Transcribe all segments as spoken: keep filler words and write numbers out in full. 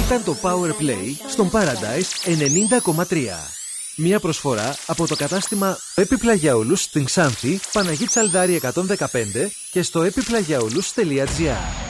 Ήταν το Power Play στον Paradise ενενήντα κόμμα τρία. Μια προσφορά από το κατάστημα Έπιπλα για όλους στην Ξάνθη, Παναγή Τσαλδάρη εκατόν δεκαπέντε και στο έπιπλα για όλους τελεία τζι άρ.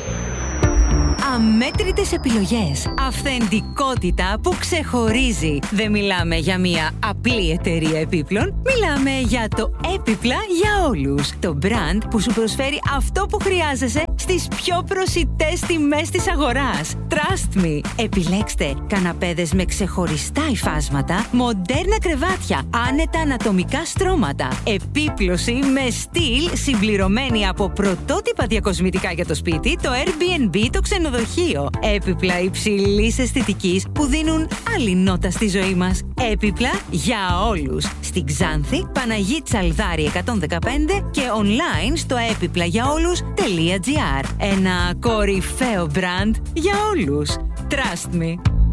Αμέτρητες επιλογές. Αυθεντικότητα που ξεχωρίζει. Δεν μιλάμε για μια απλή εταιρεία επίπλων. Μιλάμε για το Έπιπλα για όλους. Το brand που σου προσφέρει αυτό που χρειάζεσαι στις πιο προσιτές τιμές της αγοράς. Trust me. Επιλέξτε καναπέδες με ξεχωριστά υφάσματα, μοντέρνα κρεβάτια, άνετα ανατομικά στρώματα, επίπλωση με στυλ συμπληρωμένη από πρωτότυπα διακοσμητικά για το σπίτι, το Airbnb, το ξενοδοχείο. Έπιπλα υψηλής αισθητικής που δίνουν άλλη νότα στη ζωή μας. Έπιπλα για όλους. Στην Ξάνθη, Παναγή Τσαλδάρη εκατόν δεκαπέντε και online στο έπιπλα για όλους τελεία τζι άρ. Ένα κορυφαίο brand για όλους. Trust me.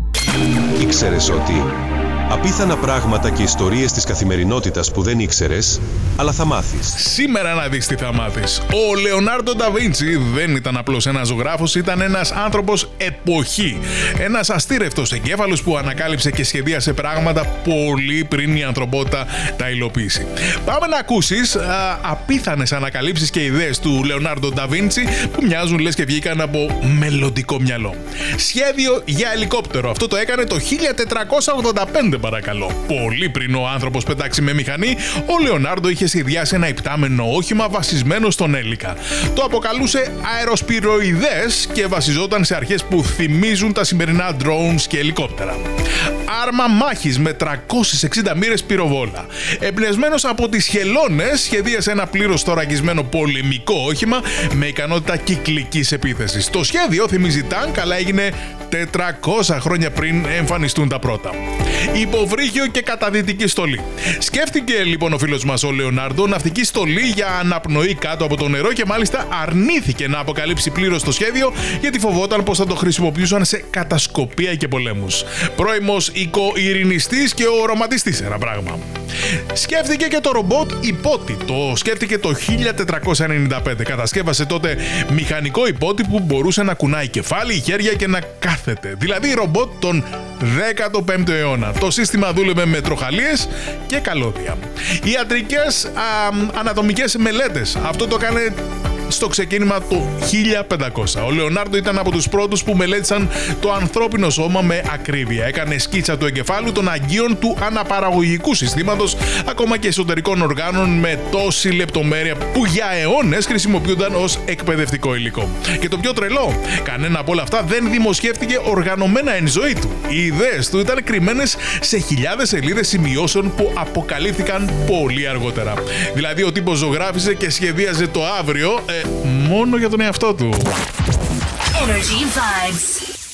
Ήξερες ότι απίθανα πράγματα και ιστορίες της καθημερινότητας που δεν ήξερες, αλλά θα μάθεις. Σήμερα να δεις τι θα μάθεις. Ο Λεωνάρντο Νταβίντσι δεν ήταν απλώς ένας ζωγράφος, ήταν ένας άνθρωπος εποχή. Ένας αστήρευτος εγκέφαλος που ανακάλυψε και σχεδίασε πράγματα πολύ πριν η ανθρωπότητα τα υλοποιήσει. Πάμε να ακούσεις α, απίθανες ανακαλύψεις και ιδέες του Λεωνάρντο Νταβίντσι που μοιάζουν λες και βγήκαν από μελλοντικό μυαλό. Σχέδιο για ελικόπτερο. Αυτό το έκανε το χίλια τετρακόσια ογδόντα πέντε. Παρακαλώ. Πολύ πριν ο άνθρωπος πετάξει με μηχανή, ο Λεωνάρντο είχε σχεδιάσει ένα υπτάμενο όχημα βασισμένο στον έλικα. Το αποκαλούσε αεροσπυροειδές και βασιζόταν σε αρχές που θυμίζουν τα σημερινά drones και ελικόπτερα. Άρμα μάχης με τριακόσιες εξήντα μοίρες πυροβόλα. Εμπνευσμένος από τις χελώνες, σχεδίασε ένα πλήρως θωρακισμένο πολεμικό όχημα με ικανότητα κυκλικής επίθεσης. Το σχέδιο θυμίζει τάνκ, αλλά έγινε τετρακόσια χρόνια πριν εμφανιστούν τα πρώτα. Υποβρύχιο και καταδυτική στολή. Σκέφτηκε λοιπόν ο φίλος μας ο Λεωνάρντο ναυτική στολή για αναπνοή κάτω από το νερό και μάλιστα αρνήθηκε να αποκαλύψει πλήρως το σχέδιο γιατί φοβόταν πως θα το χρησιμοποιούσαν σε κατασκοπία και πολέμους. Πρώιμος οικοειρηνιστής και ο ρομαντιστής ένα πράγμα. Σκέφτηκε και το ρομπότ υπότι. Το σκέφτηκε το χίλια τετρακόσια ενενήντα πέντε. Κατασκεύασε τότε μηχανικό υπότι που μπορούσε να κουνάει κεφάλι, χέρια και να κάθεται. Δηλαδή ρομπότ τον δέκατο πέμπτο αιώνα. Το σύστημα δούλευε με τροχαλίες και καλώδια. Ιατρικές α, ανατομικές μελέτες. Αυτό το έκανε στο ξεκίνημα το χίλια πεντακόσια. Ο Λεωνάρντο ήταν από τους πρώτους που μελέτησαν το ανθρώπινο σώμα με ακρίβεια. Έκανε σκίτσα του εγκεφάλου, των αγκίων, του αναπαραγωγικού συστήματος, ακόμα και εσωτερικών οργάνων με τόση λεπτομέρεια που για αιώνες χρησιμοποιούνταν ως εκπαιδευτικό υλικό. Και το πιο τρελό, κανένα από όλα αυτά δεν δημοσιεύτηκε οργανωμένα εν ζωή του. Οι ιδέες του ήταν κρυμμένες σε χιλιάδες σελίδες σημειώσεων που αποκαλύφθηκαν πολύ αργότερα. Δηλαδή ο τύπος ζωγράφιζε και σχεδίαζε το αύριο ε, μόνο για τον εαυτό του. Energy Vibes.